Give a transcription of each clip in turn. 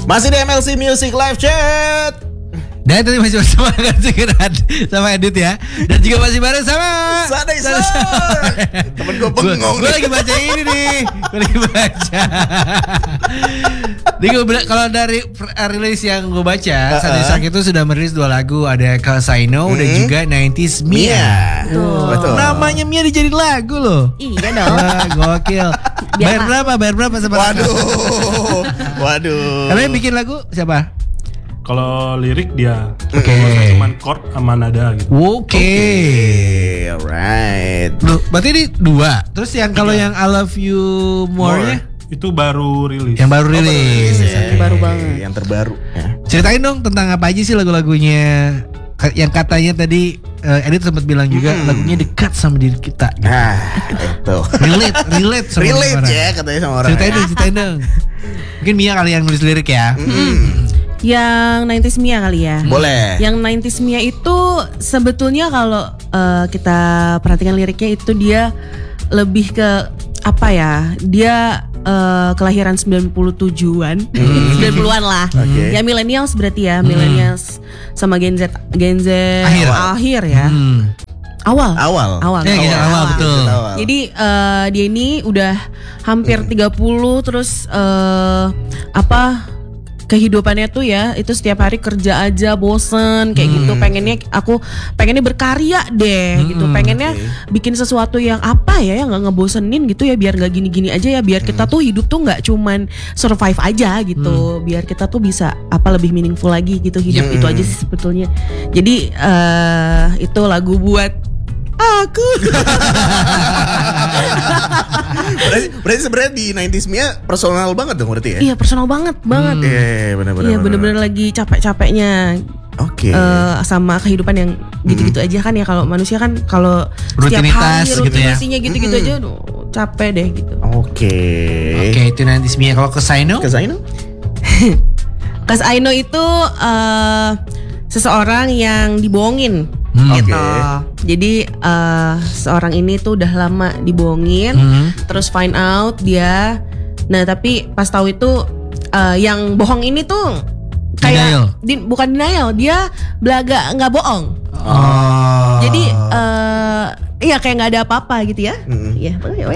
Masih di MLC Music Live Chat. Dan tadi masih bersama sama Edit ya. Dan juga masih bareng sama Sadai. Temen gue bengong. Gue lagi baca ini nih. Gue lagi baca. Kalau dari rilis yang gue baca, Sadai itu sudah merilis 2 lagu. Ada Cause I Know dan juga 90s Mia. Betul. Namanya Mia dijadiin lagu loh. Iya dong. Gokil. Bayar berapa sama? Waduh. Karena yang bikin lagu siapa? Kalau lirik dia, Oke. cuman chord sama nada gitu. Oke. Alright. Loh, berarti ini 2. Terus yang kalau yang I Love You More-nya Itu baru rilis. yang baru rilis. Baru banget. Yang terbaru. Ya. Ceritain dong tentang apa aja sih lagu-lagunya. Yang katanya tadi Edit sempat bilang juga lagunya dekat sama diri kita. Nah, itu. Relate sama Relate orang. ya katanya sama orang. Ceritain dong. Mungkin Mia kali yang nulis lirik ya. Yang 90s Mia kali ya. Boleh. Yang 90s Mia itu sebetulnya kalau kita perhatikan liriknya itu dia lebih ke apa ya? Dia kelahiran 97-an. 90-an lah. Okay. Ya millennials berarti ya, millennials sama Gen Z akhir ya. Awal. Ya, awal betul. Jadi dia ini udah hampir 30 terus kehidupannya tuh ya itu setiap hari kerja aja bosen kayak gitu, pengennya berkarya deh gitu, pengennya bikin sesuatu yang apa ya yang nggak ngebosenin gitu ya, biar nggak gini-gini aja ya, biar kita tuh hidup tuh nggak cuman survive aja gitu, biar kita tuh bisa lebih meaningful lagi gitu hidup. Itu aja sih sebetulnya. Jadi itu lagu buat aku. berarti sebenarnya di 90s Mia personal banget dong berarti ya? Iya personal banget. Iya benar-benar. Iya bener-bener lagi capek-capeknya. Oke. Sama kehidupan yang gitu-gitu aja kan ya, kalau manusia kan kalau setiap Rutinitas hari gitu ya. rutinasinya gitu-gitu aja aduh, capek deh gitu. Oke, Itu nanti Mia. Kalau ke Saino? Cause I Know itu seseorang yang dibohongin gitu. Jadi seorang ini tuh udah lama dibohongin, terus find out dia. Nah tapi pas tahu itu yang bohong ini tuh kayak bukan denial, dia belaga nggak bohong. Jadi iya kayak nggak ada apa-apa gitu ya. Iya, ya.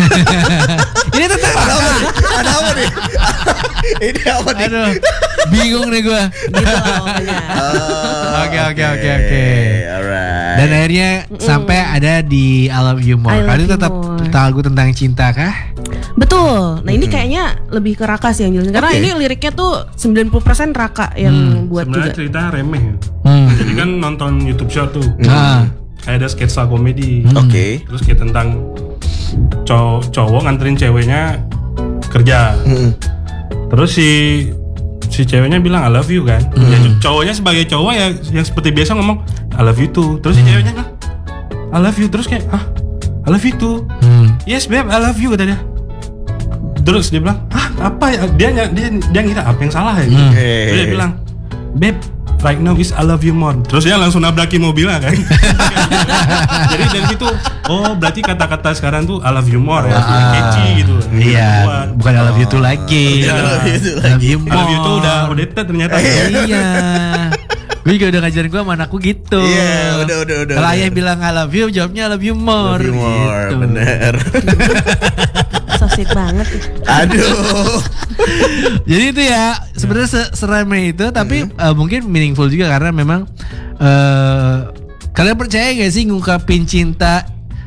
Ini tentang Ada apa nih? Ini apa nih? Aduh, bingung nih gue. Gitu pokoknya. Oke. Alright. Dan akhirnya sampai ada di I Love You More. I Love Kali You tetap More. lagu tentang cinta kah? Betul. Nah ini kayaknya lebih ke Raka sih yang jelasin, karena ini liriknya tuh 90% Raka yang buat Sebenarnya juga. cerita remeh. Jadi kan nonton YouTube Short tuh. Kayak ada sketsa komedi. Oke. Terus kayak tentang cowok nganterin ceweknya kerja. Terus si ceweknya bilang I love you kan. Ya, cowoknya sebagai cowok ya yang seperti biasa ngomong I love you too. Terus si ceweknya bilang I love you. Terus kayak I love you too. Yes babe I love you kata dia. Terus dia bilang apa ya, dia ngira apa yang salah ya gitu. Terus dia bilang babe right now is I love you more. Terus dia langsung nabrakin mobilnya kan. Jadi dari situ berarti kata-kata sekarang tuh I love you more ya, catchy gitu. Iya, bukan I love you too lagi. Iya. I love you more. I love you tuh udah outdated ternyata. Iya. Gue juga udah ngajarin gue sama anakku gitu. Iya, udah. Kalau ayah bilang I love you, jawabnya I love you more. Love you more, gitu. bener. So sweet banget. Aduh. Jadi itu ya sebenarnya seremeh itu, tapi mungkin meaningful juga karena memang kalian percaya gak sih ngungkapin cinta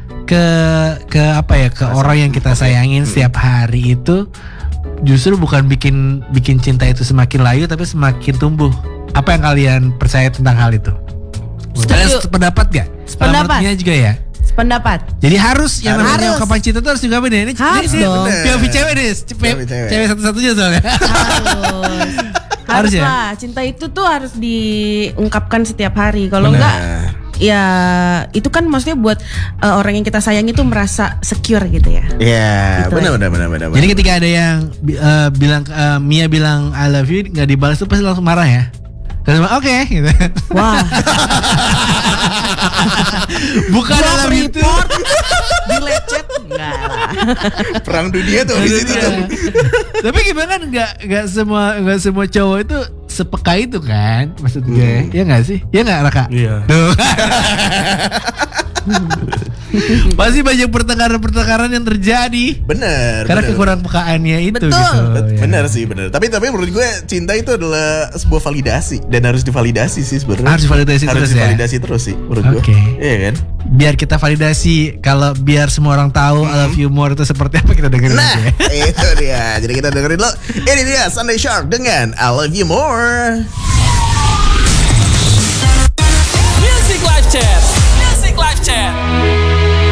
ke apa ya, ke orang yang kita sayangin setiap hari itu justru bukan bikin cinta itu semakin layu tapi semakin tumbuh. Apa yang kalian percaya tentang hal itu? Kalian sependapat gak? Sependapat. Menurutnya juga ya. Pendapat. Jadi harus yang namanya ungkapan cinta itu harus diungkapin ya. Ini Harus dong. POV cewek nih, cewek satu-satunya soalnya. Harus ya? lah. Cinta itu tuh harus diungkapkan setiap hari. Kalau enggak ya itu kan maksudnya buat orang yang kita sayang itu merasa secure gitu ya. Iya, Gitu benar. Jadi ketika ada yang bilang Mia bilang I love you nggak dibalas tuh pasti langsung marah ya. Terus oke gitu. Wah, Bukan gua dalam itu. report dilecet enggak lah. Perang dunia tuh di situ tuh. Tapi gimana kan nggak semua cowok itu sepeka itu kan, maksud gue. Ya nggak sih? Ya nggak Raka? Iya. Tuh. Pasti banyak pertengkaran yang terjadi Bener. karena bener. kekurang pekaannya itu. Betul. Gitu, ya. Bener sih, bener. Tapi menurut gue cinta itu adalah sebuah validasi dan harus divalidasi sih sebenarnya. Harus divalidasi Harus terus ya? divalidasi terus sih menurut gue. Oke. Iya kan? Biar kita validasi, kalau biar semua orang tahu I love you more itu seperti apa, kita dengerin Nah, aja ya. itu dia. Jadi kita dengerin lo. Ini dia Sunday Shark dengan I Love You More. Music Live Chat.